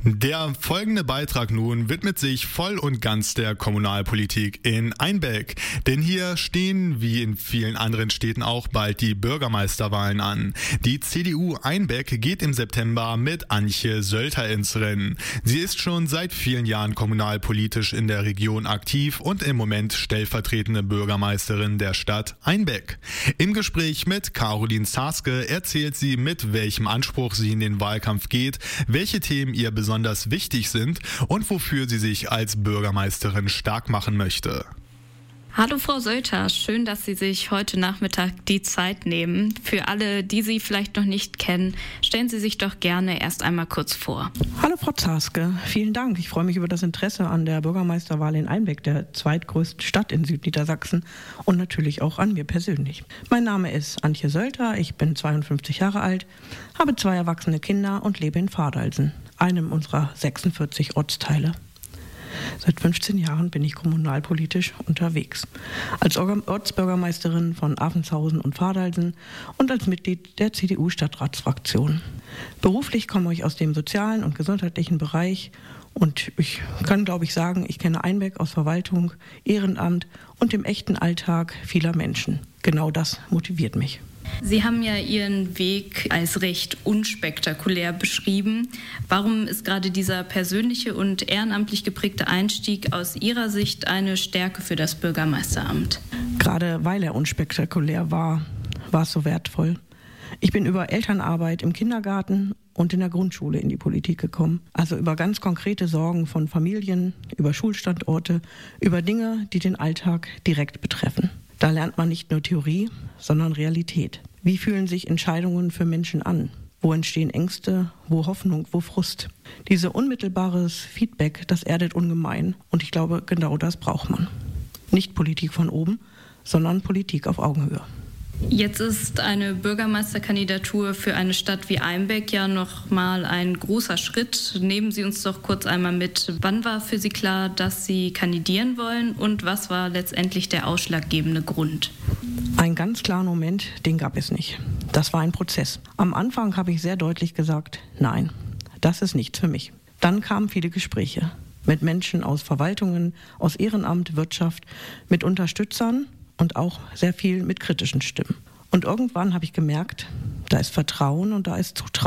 Der folgende Beitrag nun widmet sich voll und ganz der Kommunalpolitik in Einbeck. Denn hier stehen, wie in vielen anderen Städten auch, bald die Bürgermeisterwahlen an. Die CDU Einbeck geht im September mit Antje Sölter ins Rennen. Sie ist schon seit vielen Jahren kommunalpolitisch in der Region aktiv und im Moment stellvertretende Bürgermeisterin der Stadt Einbeck. Im Gespräch mit Caroline Zaske erzählt sie, mit welchem Anspruch sie in den Wahlkampf geht, welche Themen ihr besonders wichtig sind und wofür sie sich als Bürgermeisterin stark machen möchte. Hallo Frau Sölter, schön, dass Sie sich heute Nachmittag die Zeit nehmen. Für alle, die Sie vielleicht noch nicht kennen, stellen Sie sich doch gerne erst einmal kurz vor. Hallo Frau Zaske, vielen Dank. Ich freue mich über das Interesse an der Bürgermeisterwahl in Einbeck, der zweitgrößten Stadt in Südniedersachsen, und natürlich auch an mir persönlich. Mein Name ist Antje Sölter, ich bin 52 Jahre alt, habe 2 erwachsene Kinder und lebe in Pfadalsen, einem unserer 46 Ortsteile. Seit 15 Jahren bin ich kommunalpolitisch unterwegs. Als Ortsbürgermeisterin von Affenshausen und Pfadalsen und als Mitglied der CDU-Stadtratsfraktion. Beruflich komme ich aus dem sozialen und gesundheitlichen Bereich und ich kann, glaube ich, sagen, ich kenne Einbeck aus Verwaltung, Ehrenamt und dem echten Alltag vieler Menschen. Genau das motiviert mich. Sie haben ja Ihren Weg als recht unspektakulär beschrieben. Warum ist gerade dieser persönliche und ehrenamtlich geprägte Einstieg aus Ihrer Sicht eine Stärke für das Bürgermeisteramt? Gerade weil er unspektakulär war es so wertvoll. Ich bin über Elternarbeit im Kindergarten und in der Grundschule in die Politik gekommen. Also über ganz konkrete Sorgen von Familien, über Schulstandorte, über Dinge, die den Alltag direkt betreffen. Da lernt man nicht nur Theorie, sondern Realität. Wie fühlen sich Entscheidungen für Menschen an? Wo entstehen Ängste, wo Hoffnung, wo Frust? Diese unmittelbares Feedback, das erdet ungemein. Und ich glaube, genau das braucht man. Nicht Politik von oben, sondern Politik auf Augenhöhe. Jetzt ist eine Bürgermeisterkandidatur für eine Stadt wie Einbeck ja noch mal ein großer Schritt. Nehmen Sie uns doch kurz einmal mit. Wann war für Sie klar, dass Sie kandidieren wollen und was war letztendlich der ausschlaggebende Grund? Einen ganz klaren Moment, den gab es nicht. Das war ein Prozess. Am Anfang habe ich sehr deutlich gesagt, nein, das ist nichts für mich. Dann kamen viele Gespräche mit Menschen aus Verwaltungen, aus Ehrenamt, Wirtschaft, mit Unterstützern und auch sehr viel mit kritischen Stimmen. Und irgendwann habe ich gemerkt, da ist Vertrauen und da ist Zutrauen.